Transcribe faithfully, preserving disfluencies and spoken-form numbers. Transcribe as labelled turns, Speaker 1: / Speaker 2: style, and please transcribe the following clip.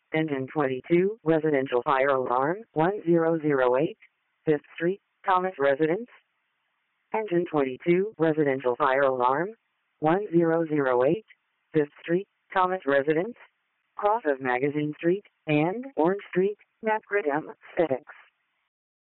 Speaker 1: Engine twenty-two, residential fire alarm, one zero zero eight, fifth Street, Thomas Residence. Engine twenty-two, residential fire alarm, one zero zero eight, fifth Street, Thomas Residence, cross of Magazine Street and Orange Street, Napgrid M six.